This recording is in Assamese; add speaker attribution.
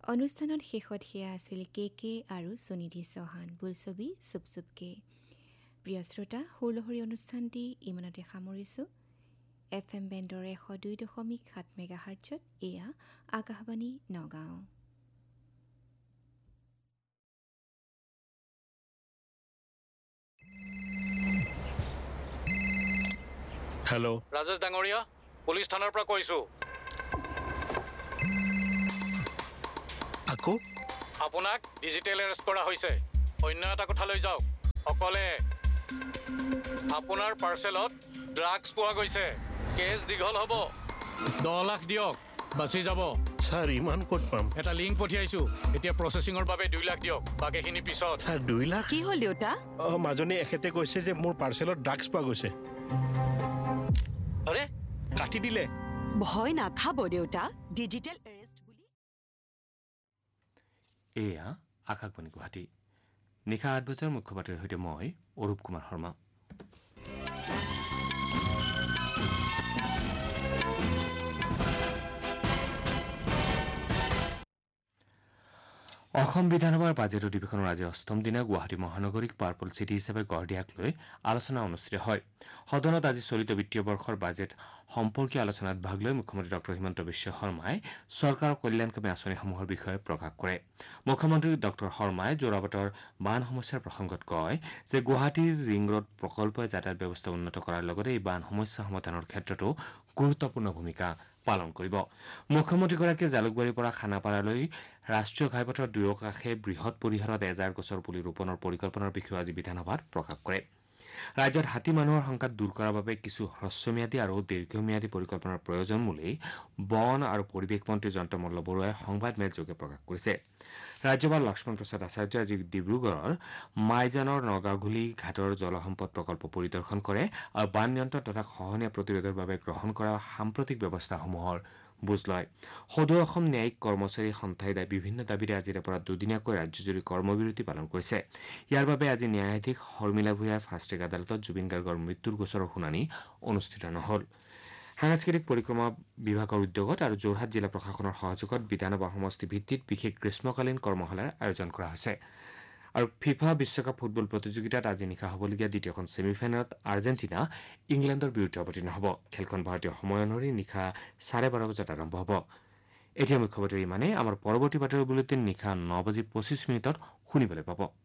Speaker 1: অনুষ্ঠানত শেষত সেয়া আছিল কে আৰু সুনিধি চৌহান বোলছবি চুপ চুপকে। প্ৰিয় শ্ৰোতা, সুলহৰী অনুষ্ঠানটি ইমানতে সামৰিছোঁ। FM বেণ্ডৰ 102.7 মেগাহাৰ্টছত এয়া আকাশবাণী নগাঁও।
Speaker 2: হেল্ল',
Speaker 3: ৰাজেশ ডাঙৰীয়া, পুলিচ থানাৰ পৰা কৈছোঁ।
Speaker 2: আকৌ
Speaker 3: আপোনাক ডিজিটেল এৰেষ্ট কৰা হৈছে। অন্য এটা কথালৈ যাওক। অকলে আপোনাৰ পাৰ্চেলত ড্ৰাগছ পোৱা গৈছে। কেছ দীঘল হ'ব। 10 লাখ দিয়ক, বাচি যাব।
Speaker 2: ছাৰ, ইমান ক'ত পাম?
Speaker 3: এটা লিংক পঠিয়াইছোঁ। এতিয়া প্ৰচেছিঙৰ বাবে 2 লাখ দিয়ক, বাকীখিনি পিছত।
Speaker 2: ছাৰ, 2 লাখ?
Speaker 4: কি হ'ল দেউতা?
Speaker 2: মাজনী এখেতে কৈছে যে মোৰ পাৰ্চেলত ড্ৰাগছ পোৱা গৈছে।
Speaker 3: আৰে,
Speaker 2: কাটি দিলে।
Speaker 4: ভয় নাখাব দেউতা, ডিজিটেল এৰেষ্ট বুলি।
Speaker 5: এয়া আকাশবাণী গুৱাহাটী। নিশা 8 বজাৰ মুখ্য বাতৰিৰ সৈতে মই অৰূপ কুমাৰ শৰ্মা। অসম বিধানসভাৰ বাজেট অধিৱেশনৰ আজি 8ম দিনা গুৱাহাটী মহানগৰীক পাৰ্পল চিটি হিচাপে গঢ় দিয়াক লৈ আলোচনা অনুষ্ঠিত হয়। সদনত আজি চলিত বিত্তীয় বৰ্ষৰ বাজেট সম্পৰ্কীয় আলোচনাত ভাগ লৈ মুখ্যমন্ত্ৰী ডঃ হিমন্ত বিশ্ব শৰ্মাই চৰকাৰৰ কল্যাণকামী আঁচনিসমূহৰ বিষয়ে প্ৰকাশ কৰে। মুখ্যমন্ত্ৰী ডঃ শৰ্মাই যোৰাবাটৰ বান সমস্যাৰ প্ৰসংগত কয় যে গুৱাহাটীৰ ৰিং ৰোড প্ৰকল্পই যাতায়াত ব্যৱস্থা উন্নত কৰাৰ লগতে এই বান সমস্যা সমাধানৰ ক্ষেত্ৰতো গুৰুত্বপূৰ্ণ ভূমিকা পালন কৰিব। মুখ্যমন্ত্ৰীগৰাকীয়ে জালুকবাৰীৰ পৰা খানাপাৰালৈ ৰাষ্ট্ৰীয় ঘাইপথৰ দুয়োকাষে বৃহৎ পৰিসৰত এজাৰ গছৰ পুলি ৰোপণৰ পৰিকল্পনাৰ বিষয়ে আজি বিধানসভাত প্ৰকাশ কৰে। ৰাজ্যত হাতী মানুহৰ সংঘাত দূৰ কৰাৰ বাবে কিছু হ্ৰস্বম্যাদী আৰু দীৰ্ঘম্যাদী পৰিকল্পনাৰ প্ৰয়োজন বুলি বন আৰু পৰিৱেশ মন্ত্ৰী জয়ন্ত মল্ল বৰুৱাই সংবাদ মেলযোগে প্ৰকাশ কৰিছে। ৰাজ্যপাল লক্ষ্মণ প্ৰসাদ আচাৰ্যই আজি ডিব্ৰুগড়ৰ মাইজানৰ নগাঁওঘুলি ঘাটৰ জলসম্পদ প্ৰকল্প পৰিদৰ্শন কৰে আৰু বান নিয়ন্ত্ৰণ তথা খহনীয়া প্ৰতিৰোধৰ বাবে গ্ৰহণ কৰা সাম্প্ৰতিক ব্যৱস্থাসমূহৰ বুজ লয়। সদৌ অসম ন্যায়িক কৰ্মচাৰী সন্থাই বিভিন্ন দাবীৰে আজিৰে পৰা দুদিনীয়াকৈ ৰাজ্যজুৰি কৰ্মবিৰতি পালন কৰিছে। ইয়াৰ বাবে আজি ন্যায়াধীশ শৰ্মিলা ভূঞাৰ ফাষ্টট্ৰেক আদালতত জুবিন গাৰ্গৰ মৃত্যুৰ গোচৰৰ শুনানি অনুষ্ঠিত নহ'ল। সাংস্কৃতিক পৰিক্ৰমা বিভাগৰ উদ্যোগত আৰু যোৰহাট জিলা প্ৰশাসনৰ সহযোগত বিধানসভা সমষ্টি ভিত্তিত বিশেষ গ্ৰীষ্মকালীন কৰ্মশালাৰ আয়োজন কৰা হৈছে। আৰু ফিফা বিশ্বকাপ ফুটবল প্ৰতিযোগিতাত আজি নিশা হ'বলগীয়া দ্বিতীয়খন ছেমিফাইনেলত আৰ্জেণ্টিনা ইংলেণ্ডৰ বিৰুদ্ধে অৱতীৰ্ণ হ'ব। খেলখন ভাৰতীয় সময় অনুসৰি নিশা 12:30 বজাত আৰম্ভ হ'ব। এতিয়া মুখ্য বাতৰি ইমানেই। আমাৰ পৰৱৰ্তী বাতৰি বুলেটিন নিশা 9:25 শুনিবলৈ পাব।